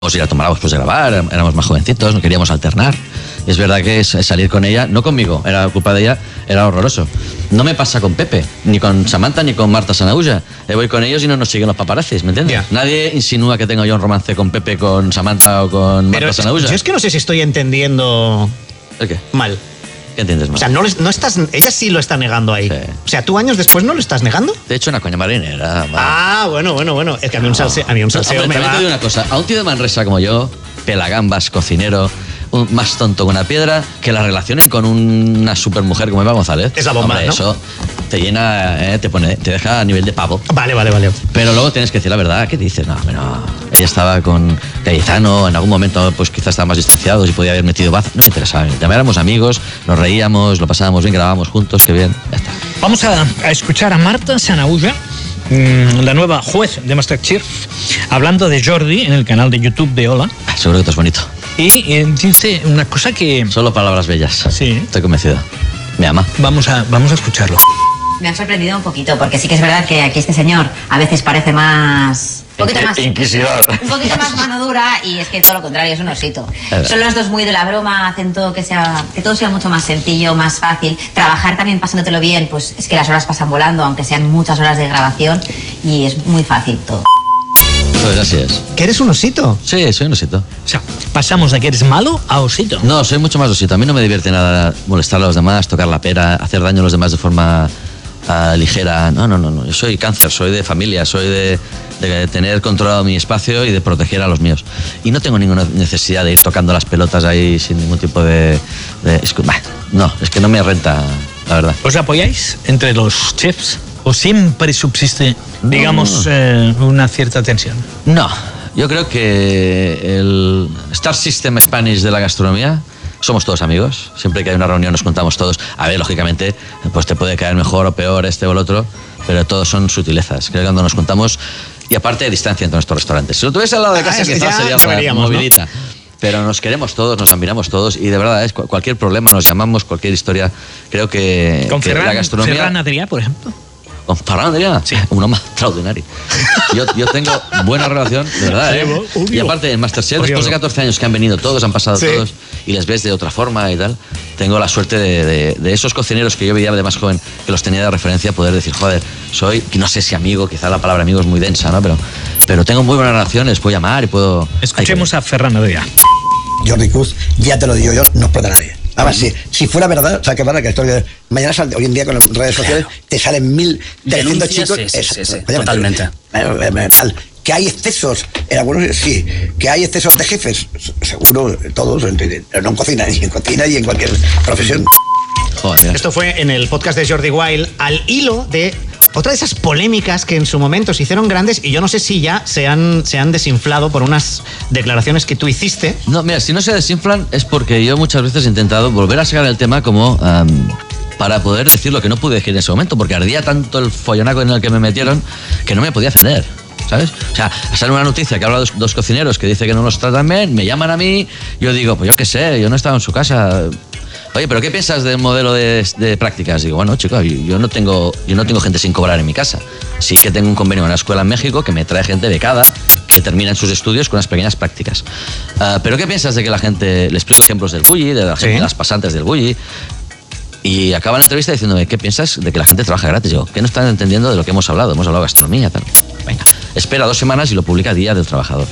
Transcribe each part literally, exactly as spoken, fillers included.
ir a tomar agua después de grabar, éramos más jovencitos, no queríamos alternar. Y es verdad que salir con ella, no conmigo, era culpa de ella, era horroroso. No me pasa con Pepe, ni con Samantha, ni con Marta Sanahuja. Eh, voy con ellos y no nos siguen los paparazzis, ¿me entiendes? Yeah. Nadie insinúa que tenga yo un romance con Pepe, con Samantha o con Pero Marta Sanahuja. Yo es que no sé si estoy entendiendo ¿El qué? mal. ¿Qué entiendes mal? O sea, no, no estás, ella sí lo está negando ahí. Sí. O sea, ¿tú años después no lo estás negando? De hecho, una coña marinera. Va. Ah, bueno, bueno, bueno. Es que a mí un, salse, a mí un salseo no, hombre, me va... te digo una cosa. A un tío de Manresa como yo, pelagambas, cocinero, un, más tonto que una piedra, que la relacionen con una supermujer como Eva González. Es la bomba, hombre, ¿no? Eso te llena, eh, te pone, te deja a nivel de pavo. Vale, vale, vale. Pero luego tienes que decir la verdad. ¿Qué dices? No, no. Ella estaba con Cayetano, en algún momento pues quizás estaban más distanciados y podía haber metido baza. No me interesaba. También éramos amigos, nos reíamos, lo pasábamos bien, grabábamos juntos, qué bien. Ya está. Vamos a, a escuchar a Marta Sanahuja, la nueva juez de MasterChef, hablando de Jordi en el canal de YouTube de Hola. Ah, seguro que esto es bonito. Y eh, dice una cosa que... Solo palabras bellas. Sí. Estoy convencido. Me ama. Vamos a, vamos a escucharlo. Me han sorprendido un poquito, porque sí que es verdad que aquí este señor a veces parece más... Un poquito más... Inquisidor. Un poquito más mano dura, y es que todo lo contrario, es un osito. Son los dos muy de la broma, hacen todo que sea... Que todo sea mucho más sencillo, más fácil. Trabajar también pasándotelo bien, pues es que las horas pasan volando, aunque sean muchas horas de grabación, y es muy fácil todo. Pues así es. ¿Que eres un osito? Sí, soy un osito. O sea, pasamos de que eres malo a osito. No, soy mucho más osito. A mí no me divierte nada molestar a los demás, tocar la pera, hacer daño a los demás de forma uh, ligera. No, no, no, no. Yo soy cáncer, soy de familia, soy de, de tener controlado mi espacio y de proteger a los míos. Y no tengo ninguna necesidad de ir tocando las pelotas ahí sin ningún tipo de... de es que, bah, no, es que no me renta, la verdad. ¿Os apoyáis entre los chefs? ¿O siempre subsiste, digamos, no. eh, una cierta tensión? No, yo creo que el Star System Spanish de la gastronomía, somos todos amigos. Siempre que hay una reunión nos juntamos todos. A ver, lógicamente, pues te puede caer mejor o peor este o el otro, pero todos son sutilezas. Creo que cuando nos juntamos, y aparte de distancia entre nuestros restaurantes. Si lo tuviese al lado de casa, ah, quizás sería otra movilita. ¿No? Pero nos queremos todos, nos admiramos todos, y de verdad, es cualquier problema, nos llamamos, cualquier historia. Creo que, ¿Con que Ferran, la gastronomía... Ferran Adrià, por ejemplo? ¿Con Ferran Adrià? Sí. Un hombre extraordinario. Yo, yo tengo buena relación, de verdad, ¿eh? Sí, y aparte, en MasterChef, después de catorce años que han venido todos, han pasado sí. todos, y les ves de otra forma y tal, tengo la suerte de, de, de esos cocineros que yo veía de más joven, que los tenía de referencia, poder decir, joder, soy, no sé si amigo, quizá la palabra amigo es muy densa, ¿no? Pero, pero tengo muy buena relación, les puedo llamar y puedo... Escuchemos a Ferran Adrià. Jordi Cruz, ya te lo digo yo, no explota nadie. Ahora, si, si fuera verdad, o sea, que verdad que esto, mañana, sal, hoy en día con las redes sociales, te salen mil trescientos chicos. Sí, sí, es, sí, sí, oye, totalmente. Tal. Que hay excesos, en algunos sí, que hay excesos de jefes, seguro, todos, no en cocina, ni en cocina y en cualquier profesión. Joder. Esto fue en el podcast de Jordi Wild, al hilo de otra de esas polémicas que en su momento se hicieron grandes, y yo no sé si ya se han, se han desinflado por unas declaraciones que tú hiciste. No, mira, si no se desinflan es porque yo muchas veces he intentado volver a sacar el tema como um, para poder decir lo que no pude decir en ese momento, porque ardía tanto el follonaco en el que me metieron que no me podía defender, ¿sabes? O sea, sale una noticia que habla de dos, dos cocineros que dice que no los tratan bien, me llaman a mí, yo digo, pues yo qué sé, yo no estaba en su casa... Oye, ¿pero qué piensas del modelo de, de prácticas? Digo, bueno, chico, yo no tengo yo no tengo gente sin cobrar en mi casa. Sí que tengo un convenio con una escuela en México que me trae gente becada que termina sus estudios con unas pequeñas prácticas. Uh, ¿Pero qué piensas de que la gente... Les puse ejemplos del bulli, de la gente, sí. las pasantes del bulli, y acaba la entrevista diciéndome, ¿qué piensas de que la gente trabaja gratis? Digo, ¿qué no están entendiendo de lo que hemos hablado? Hemos hablado de gastronomía, tal. Venga, espera dos semanas y lo publica Día del Trabajador,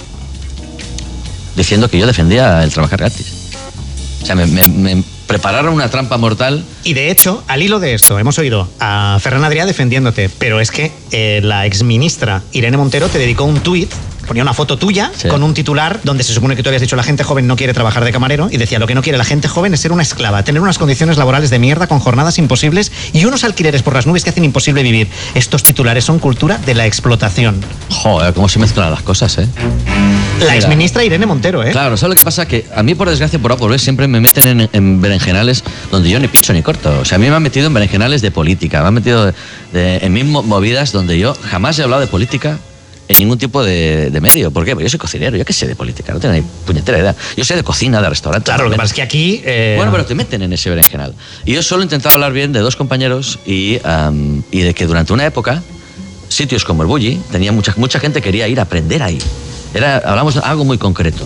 diciendo que yo defendía el trabajar gratis. O sea, me... me, me prepararon una trampa mortal. Y de hecho, al hilo de esto, hemos oído a Ferran Adrià defendiéndote, pero es que eh, la exministra Irene Montero te dedicó un tuit, ponía una foto tuya, sí. con un titular donde se supone que tú habías dicho la gente joven no quiere trabajar de camarero, y decía, lo que no quiere la gente joven es ser una esclava, tener unas condiciones laborales de mierda con jornadas imposibles y unos alquileres por las nubes que hacen imposible vivir. Estos titulares son cultura de la explotación. Joder, cómo se mezclan las cosas, ¿eh? La exministra Irene Montero, ¿eh? Claro, ¿sabes lo que pasa? Que a mí, por desgracia, por A por B, siempre me meten en, en berenjenales donde yo ni pincho ni corto. O sea, a mí me han metido en berenjenales de política, me han metido de, de, en mil movidas donde yo jamás he hablado de política en ningún tipo de, de medio. ¿Por qué? Porque yo soy cocinero, yo qué sé de política, no tengo ni puñetera idea. Yo sé de cocina, de restaurante. Claro, lo que pasa es que aquí... Eh... Bueno, pero te meten en ese berenjenal. Y yo solo intentaba hablar bien de dos compañeros y, um, y de que durante una época, sitios como el Bulli, tenía mucha, mucha gente quería ir a aprender ahí. Era, hablamos de algo muy concreto.